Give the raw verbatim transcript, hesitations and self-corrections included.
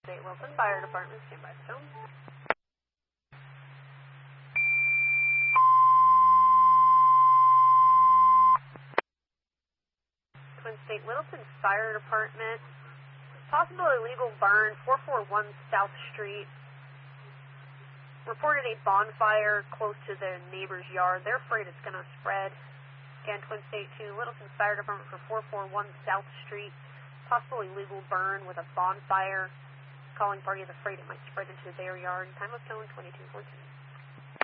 State Wilson Fire Department, stand by the tone. Twin State Littleton Fire Department, possible illegal burn, four forty-one South Street. Reported a bonfire close to the neighbor's yard. They're afraid it's going to spread. Again, Twin State two, Littleton Fire Department for four forty-one South Street. Possible illegal burn with a bonfire. Calling party is afraid it might spread into their yard. Time of tone twenty-two fourteen.